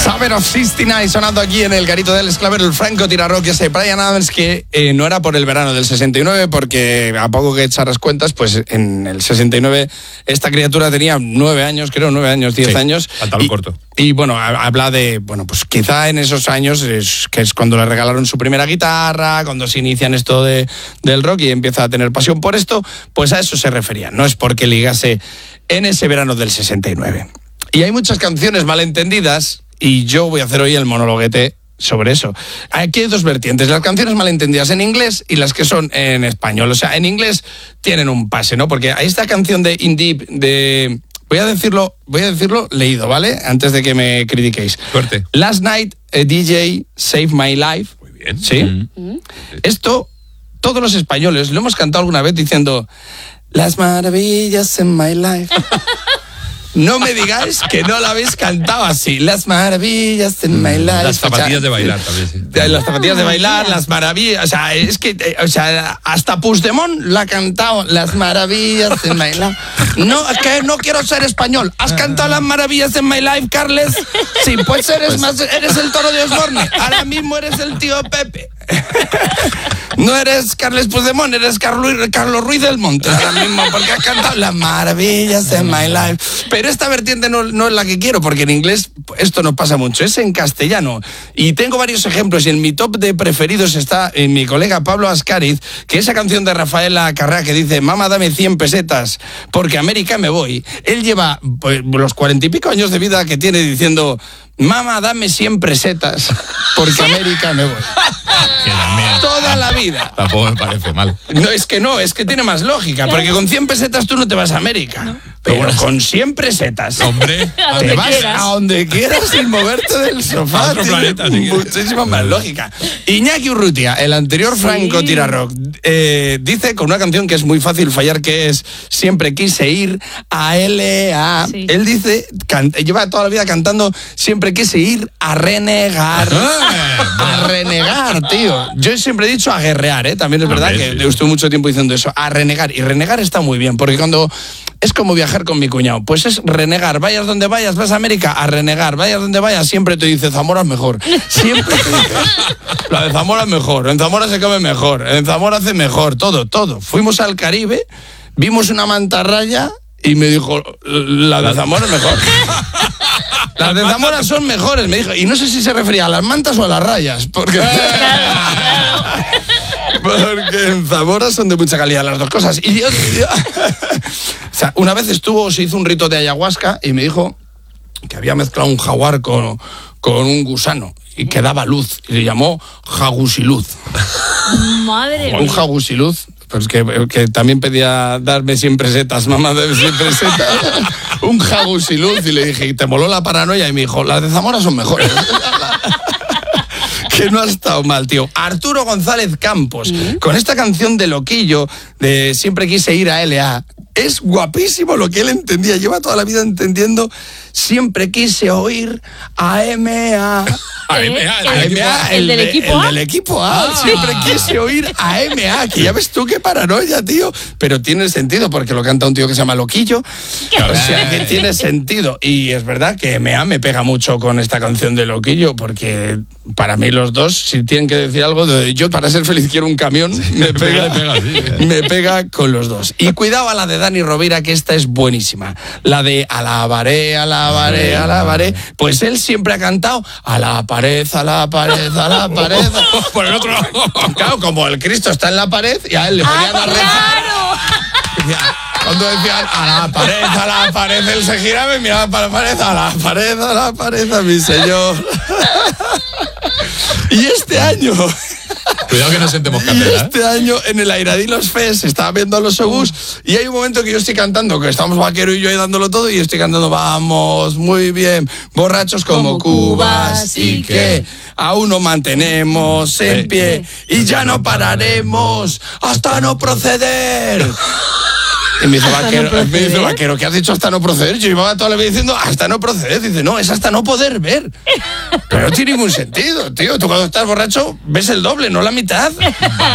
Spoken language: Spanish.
Summer of 69 sonando aquí en el garito del esclavero, el Franco Tirarrock, ese Bryan Adams que no era por el verano del 69, porque a poco que echaras cuentas, pues en el 69 esta criatura tenía 9 años, 10 años. Pantalón corto. Y bueno, habla de, bueno, pues quizá en esos años que es cuando le regalaron su primera guitarra, cuando se inician esto del rock y empieza a tener pasión por esto, pues a eso se refería. No es porque ligase en ese verano del 69. Y hay muchas canciones malentendidas. Y yo voy a hacer hoy el monologuete sobre eso. Aquí hay dos vertientes, las canciones malentendidas en inglés y las que son en español. O sea, en inglés tienen un pase, ¿no? Porque hay esta canción de In Deep, de... Voy a decirlo leído, ¿vale? Antes de que me critiquéis. Suerte. Last Night, a DJ Saved My Life. Muy bien. ¿Sí? Esto, todos los españoles lo hemos cantado alguna vez diciendo Las maravillas en my life. No me digáis que no la habéis cantado así. Las maravillas en my life. Las zapatillas de bailar también, sí. Las zapatillas de bailar, las maravillas. O sea, es que, hasta Puigdemont la ha cantado. Las maravillas en my life. No, es que no quiero ser español. ¿Has cantado las maravillas en my life, Carles? Sí, pues eres el Toro de Osborne. Ahora mismo eres el tío Pepe. No eres Carles Puigdemont, eres Carlos Ruiz del Monte ahora mismo, porque has cantado las maravillas en my life. Pero esta vertiente no es la que quiero, porque en inglés esto nos pasa mucho, es en castellano. Y tengo varios ejemplos, y en mi top de preferidos está en mi colega Pablo Ascariz, que esa canción de Rafaela Carrá que dice mamá dame 100 pesetas, porque a América me voy. Él lleva pues, los 40 y pico años de vida que tiene diciendo mamá dame 100 pesetas, porque a América me voy. Toda la vida. Tampoco me parece mal. No, es que tiene más lógica, porque con 100 pesetas tú no te vas a América. No. Pero bueno, con 100 pesetas, hombre, te vas a donde quieras sin moverte del sofá. A otro planeta, sí. Muchísima más lógica. Iñaki Urrutia, el anterior Franco Tirarrock, dice con una canción que es muy fácil fallar, que es Siempre quise ir a L.A. Sí. Él dice, lleva toda la vida cantando Siempre quise ir a renegar. A renegar, tío. Yo siempre he dicho a guerrear, ¿eh? También es verdad que estuve mucho tiempo diciendo eso, a renegar. Y renegar está muy bien, porque cuando... Es como viajar con mi cuñado, pues es renegar, vayas donde vayas, vas a América, a renegar, vayas donde vayas, siempre te dice Zamora es mejor, siempre te dice, la de Zamora es mejor, en Zamora se come mejor, en Zamora hace mejor, todo. Fuimos al Caribe, vimos una mantarraya y me dijo, la de Zamora es mejor. Las de Zamora son mejores, me dijo, y no sé si se refería a las mantas o a las rayas, porque... Porque en Zamora son de mucha calidad las dos cosas. Y yo o sea, una vez se hizo un rito de ayahuasca y me dijo que había mezclado un jaguar con un gusano y que daba luz. Y le llamó jagusiluz. Madre mía. Un jagusiluz. Pues que también pedía darme 100 pesetas, mamá, de 100 pesetas. Un jagusiluz. Y le dije, ¿y te moló la paranoia? Y me dijo, las de Zamora son mejores. Que no ha estado mal, tío. Arturo González Campos, con esta canción de Loquillo, de Siempre quise ir a L.A., es guapísimo lo que él entendía. Lleva toda la vida entendiendo Siempre quise oír a M.A. ¿El del equipo A? El del equipo A. Siempre quise oír a M.A. Que ya ves tú qué paranoia, tío. Pero tiene sentido porque lo canta un tío que se llama Loquillo. O sea, que tiene sentido. Y es verdad que M.A. me pega mucho con esta canción de Loquillo, porque para mí los dos, si tienen que decir algo, yo para ser feliz quiero un camión, me pega con los dos. Y cuidado a la de Dani Rovira, que esta es buenísima. La de alabaré, alabaré, alabaré. Pues él siempre ha cantado a la pared, a la pared, a la pared. Por el otro lado. Claro, como el Cristo está en la pared y a él le ponían a rezar. Cuando decían a la pared, él se giraba y miraba para la pared, a la pared, a mi señor. Y este año... Cuidado que no sentemos cátedra. Este año en el Airadilos Fest se estaba viendo a los Obús y hay un momento que yo estoy cantando, que estamos Vaquero y yo ahí dándolo todo, y estoy cantando vamos, muy bien, borrachos como cubas y que aún nos mantenemos en pie y ya no pararemos hasta no proceder. Y me dice Vaquero, ¿qué has dicho hasta no proceder? Yo llevaba toda la vida diciendo hasta no proceder. Dice, no, es hasta no poder ver. Pero no tiene ningún sentido, tío. Tú cuando estás borracho ves el doble, no la mitad.